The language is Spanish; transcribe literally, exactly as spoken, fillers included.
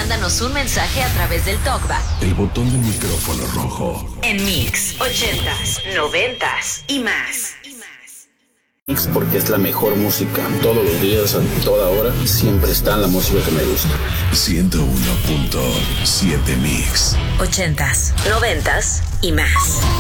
mándanos un mensaje a través del TalkBack. El botón del micrófono rojo. En Mix, ochentas, noventas y más. Mix porque es la mejor música. Todos los días, a toda hora, siempre está en la música que me gusta. ciento uno punto siete Mix. Ochentas, noventas y más.